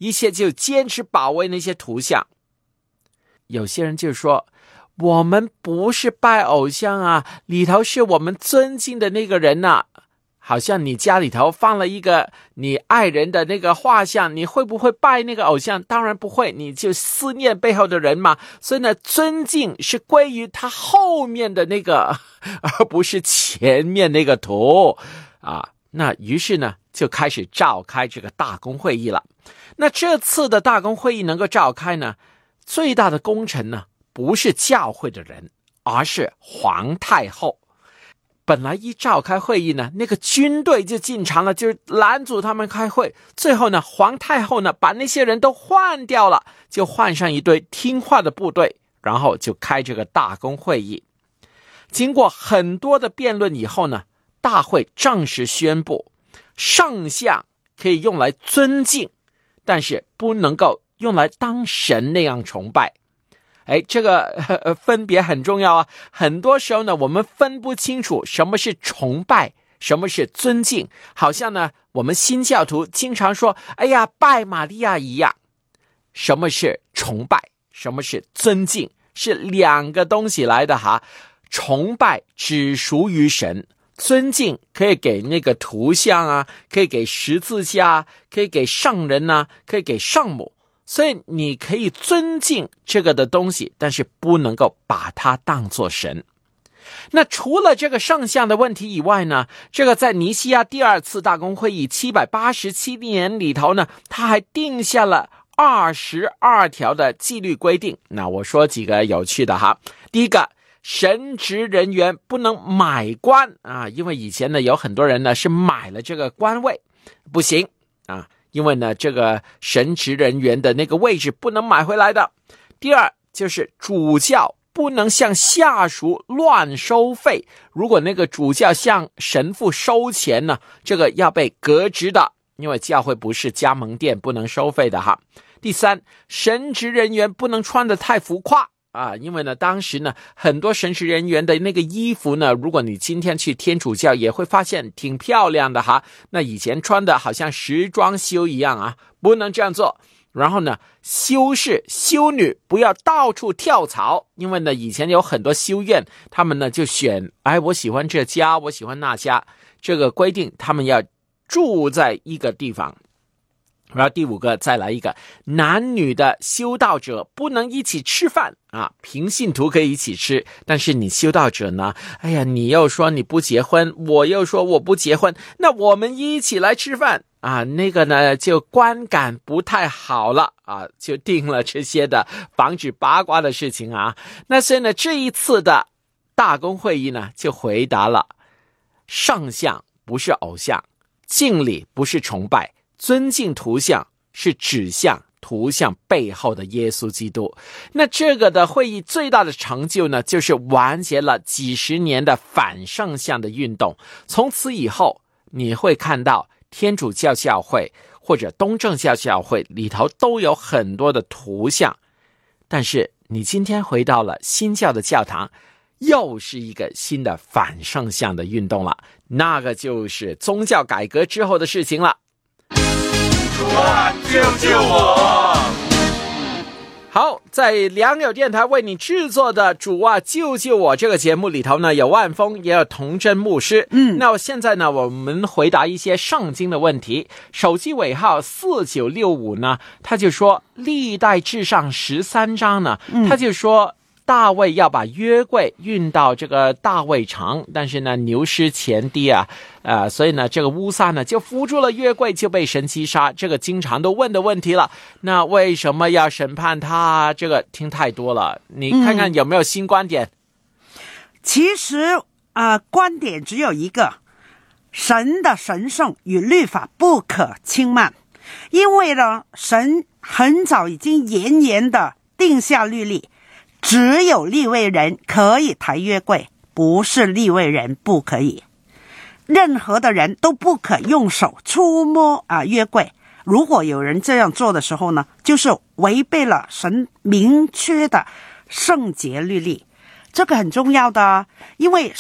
一切就坚持保卫那些图像。有些人就说，我们不是拜偶像啊，里头是我们尊敬的那个人啊。好像你家里头放了一个你爱人的那个画像，你会不会拜那个偶像？当然不会，你就思念背后的人嘛。所以呢，尊敬是归于他后面的那个，而不是前面那个图啊。那于是呢，就开始召开这个大公会议了。那这次的大公会议能够召开呢，最大的功臣呢，不是教会的人，而是皇太后。本来一召开会议呢，那个军队就进场了，就拦阻他们开会。最后呢，皇太后呢把那些人都换掉了，就换上一堆听话的部队，然后就开这个大公会议。经过很多的辩论以后呢，大会正式宣布，圣像可以用来尊敬，但是不能够用来当神那样崇拜。这个分别很重要啊。很多时候呢，我们分不清楚什么是崇拜，什么是尊敬。好像呢，我们新教徒经常说，哎呀，拜玛利亚一样。什么是崇拜，什么是尊敬，是两个东西来的哈。崇拜只属于神，尊敬可以给那个图像啊，可以给十字架，可以给圣人啊，可以给圣母。所以你可以尊敬这个的东西，但是不能够把它当作神。那除了这个圣像的问题以外呢，这个在尼西亚第二次大公会议787年里头呢，他还定下了22条的纪律规定。那我说几个有趣的哈。第一个，神职人员不能买官啊，因为以前呢有很多人呢是买了这个官位，不行啊。因为呢，这个神职人员的那个位置不能买回来的。第二，就是主教不能向下属乱收费，如果那个主教向神父收钱呢，这个要被革职的，因为教会不是加盟店，不能收费的哈。第三，神职人员不能穿得太浮夸啊，因为呢，当时呢，很多神职人员的那个衣服呢，如果你今天去天主教也会发现挺漂亮的哈。那以前穿的好像时装修一样啊，不能这样做。然后呢，修士修女不要到处跳槽，因为呢，以前有很多修院，他们呢就选，我喜欢这家，我喜欢那家，这个规定他们要住在一个地方。然后第五个再来一个，男女的修道者不能一起吃饭啊，平信徒可以一起吃，但是你修道者呢，你又说你不结婚，我又说我不结婚，那我们一起来吃饭啊，那个呢就观感不太好了啊，就定了这些的防止八卦的事情啊。那所以呢，这一次的大公会议呢就回答了，圣像不是偶像，敬礼不是崇拜，尊敬图像是指向图像背后的耶稣基督。那这个的会议最大的成就呢，就是完结了几十年的反圣像的运动。从此以后，你会看到天主教教会或者东正教教会里头都有很多的图像，但是你今天回到了新教的教堂，又是一个新的反圣像的运动了，那个就是宗教改革之后的事情了。 主啊，救救我！ 好，在良友电台为你制作的主啊救救我这个节目里头呢，有万峰也有童真牧师。那现在呢，我们回答一些圣经的问题。手机尾号4965呢，他就说历代志上13章呢，他就说大卫要把约柜运到这个大卫城，但是呢牛失前蹄啊，所以呢这个乌撒呢就扶住了约柜，就被神击杀。这个经常都问的问题了，那为什么要审判他？这个听太多了，你看看有没有新观点？ 其实观点只有一个，神的神圣与律法不可轻慢，因为呢神很早已经严严的定下律例，只有利未人可以抬约柜，不是利未人不可以。任何的人都不可用手触摸约柜。如果有人这样做的时候呢，就是违背了神明确的圣洁律例。这个很重要的，因为神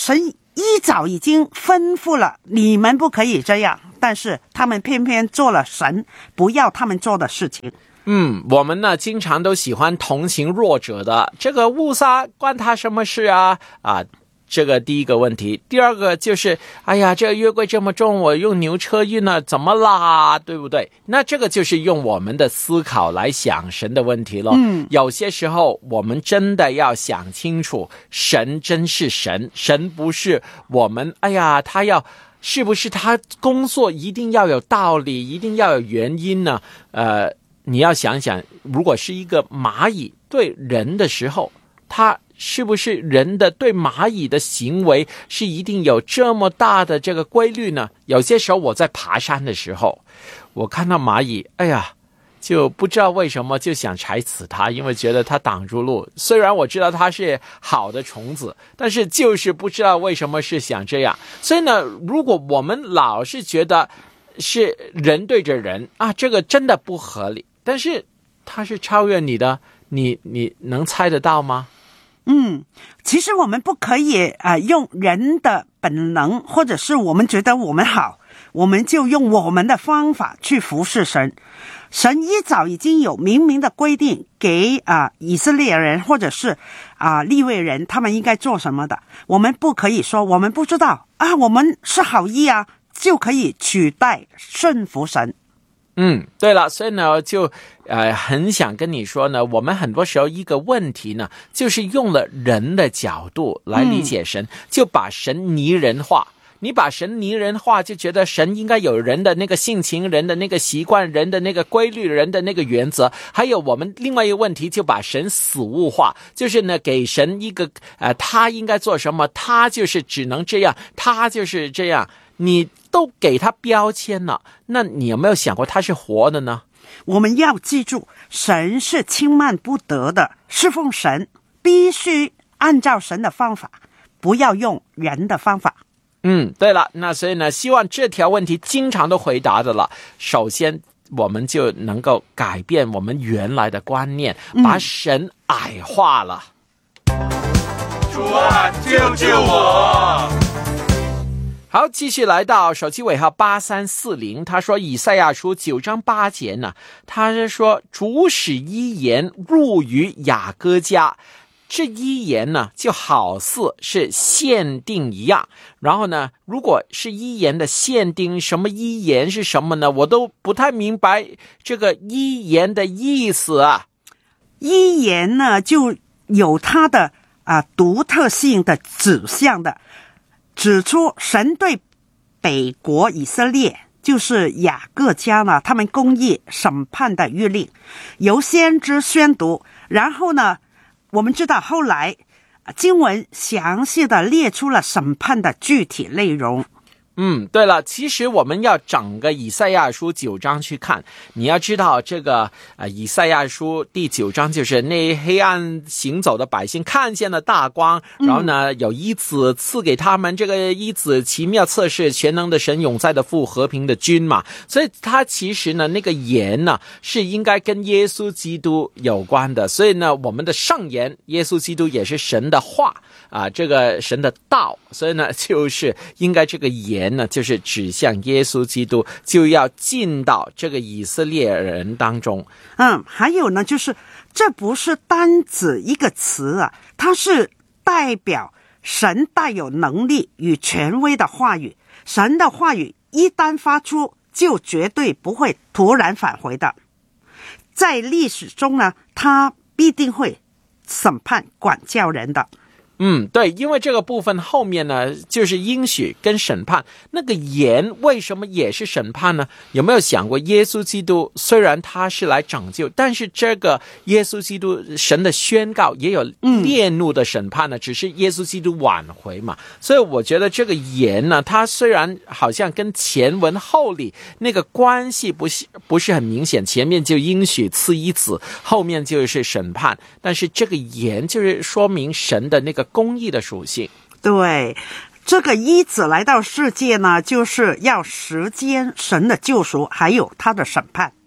一早已经吩咐了你们不可以这样，但是他们偏偏做了神不要他们做的事情。 我们呢经常都喜欢同情弱者的，这个误杀关他什么事啊？这个第一个问题。第二个就是，哎呀，这个约柜这么重，我用牛车运了，怎么啦？对不对？那这个就是用我们的思考来想神的问题了。有些时候我们真的要想清楚，神真是神，神不是我们，哎呀，他要是不是他工作一定要有道理，一定要有原因呢？你要想想，如果是一个蚂蚁对人的时候，他是不是人的对蚂蚁的行为是一定有这么大的这个规律呢？有些时候我在爬山的时候，我看到蚂蚁，哎呀，就不知道为什么就想踩死它，因为觉得它挡住路。虽然我知道它是好的虫子，但是就是不知道为什么是想这样。所以呢，如果我们老是觉得是人对着人啊，这个真的不合理，但是它是超越你的，你能猜得到吗？ 其实我们不可以用人的本能，或者是我们觉得我们好，我们就用我们的方法去服侍神。神一早已经有明明的规定给以色列人或者是利未人，他们应该做什么的。我们不可以说我们不知道我们是好意就可以取代顺服神。 对了，所以呢，就很想跟你说呢，我们很多时候一个问题呢，就是用了人的角度来理解神，就把神拟人化。你把神拟人化，就觉得神应该有人的那个性情，人的那个习惯，人的那个规律，人的那个原则。还有我们另外一个问题，就把神死物化，就是呢给神一个他应该做什么，他就是只能这样，他就是这样，你都给他标签了，那你有没有想过他是活的呢？ 我们要记住，神是轻慢不得的，侍奉神必须按照神的方法，不要用人的方法。 对了，那所以呢，希望这条问题经常都回答的了。首先我们就能够改变我们原来的观念，把神矮化了。 主啊，救救我！ 好，继续来到手机尾号8340，他说以赛亚书9章8节呢，他是说主使伊言入于雅各家。这伊言呢，就好似是限定一样。然后呢，如果是伊言的限定，什么伊言是什么呢？我都不太明白这个伊言的意思啊。 伊言呢，就有它的独特性的指向的，指出神对北国以色列，就是雅各家呢，他们公义审判的谕令，由先知宣读，然后呢，我们知道后来经文详细的列出了审判的具体内容。 对了，其实我们要整个以赛亚书9章去看，你要知道这个以赛亚书第9章就是那黑暗行走的百姓看见了大光，然后呢有一子赐给他们，这个一子奇妙测试全能的神永在的父和平的君嘛，所以他其实呢那个言呢是应该跟耶稣基督有关的，所以呢我们的圣言耶稣基督也是神的话这个神的道，所以呢就是应该这个言呢就是指向耶稣基督，就要进到这个以色列人当中。 还有呢，就是这不是单指一个词它是代表神带有能力与权威的话语。神的话语一旦发出，就绝对不会突然返回的。在历史中呢，他必定会审判管教人的。 对，因为这个部分后面呢就是应许跟审判，那个言为什么也是审判呢？有没有想过耶稣基督虽然他是来拯救，但是这个耶稣基督神的宣告也有烈怒的审判呢，只是耶稣基督挽回嘛。所以我觉得这个言呢，它虽然好像跟前文后理那个关系不是很明显，前面就应许赐一子，后面就是审判，但是这个言就是说明神的那个公义的属性。 对，这个一子来到世界呢，就是要实践神的救赎，还有他的审判。